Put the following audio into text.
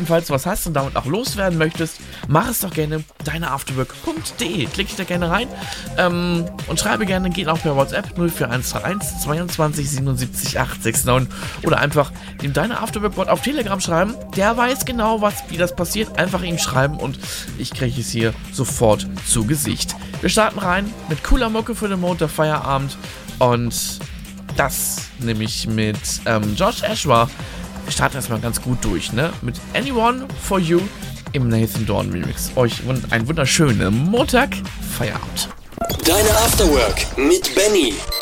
falls du was hast und damit auch loswerden möchtest, mach es doch gerne deineafterwork.de. Klick dich da gerne rein und schreibe gerne, geht auch per WhatsApp 04131 22 77 869 oder einfach dem Deine Afterwork-Bot auf Telegram schreiben. Der weiß genau, wie das passiert. Einfach ihm schreiben und ich kriege es hier sofort zu Gesicht. Wir starten rein mit cooler Mucke für den Montag Feierabend und das nämlich mit Josh Ashwa. Wir starten erstmal ganz gut durch, ne? Mit Anyone for You im Nathan Dawn Remix. Euch einen wunderschönen Montag Feierabend. Deine Afterwork mit Benny.